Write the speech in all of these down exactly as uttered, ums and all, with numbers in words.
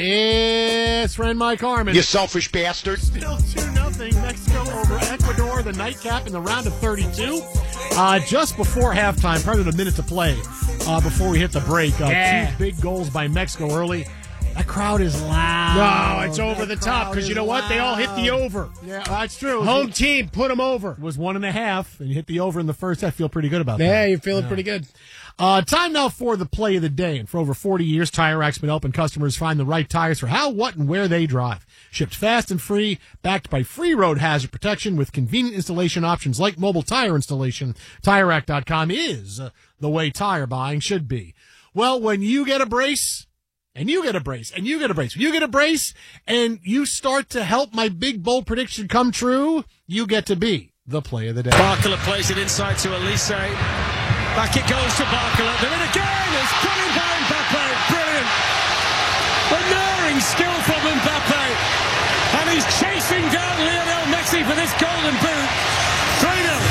It's friend Mike Harmon. You selfish bastard. Still two nothing. Mexico over Ecuador, the nightcap in the round of thirty-two. Uh, just before halftime, probably a minute to play uh, before we hit the break. Uh, Yeah. Two big goals by Mexico early. That crowd is loud. No, it's over That the top crowd because you know is what? They all hit the loud. over. Yeah, that's true. Home team, put them over. It was one and a half, and you hit the over in the first. I feel pretty good about Yeah, that. you're feeling pretty good. Uh, time now for the play of the day. And for over forty years, Tire Rack's been helping customers find the right tires for how, what, and where they drive. Shipped fast and free, backed by free road hazard protection with convenient installation options like mobile tire installation. Tire Rack dot com is uh, the way tire buying should be. Well, when you get a brace, and you get a brace, and you get a brace, you get a brace, and you start to help my big, bold prediction come true, you get to be the play of the day. Barkala plays it inside to Elise. Back it goes to Barkala. They're in again. It's put in by Mbappe. Brilliant. Unerring skill from Mbappe. And he's chasing down Lionel Messi for this golden boot. three nil.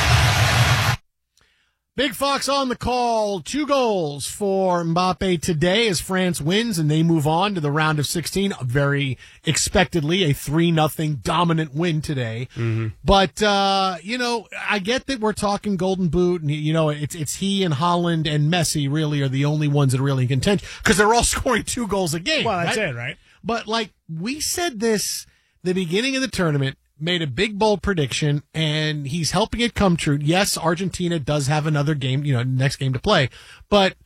Big Fox on the call. Two goals for Mbappe today as France wins and they move on to the round of sixteen. Very expectedly, a three nothing dominant win today. Mm-hmm. But, uh, you know, I get that we're talking Golden Boot, and, you know, it's it's he and Holland and Messi really are the only ones that are really in contention because they're all scoring two goals a game. Well, that's right? it, right? But, like, we said this the beginning of the tournament, made a big, bold prediction, and he's helping it come true. Yes, Argentina does have another game, you know, next game to play, but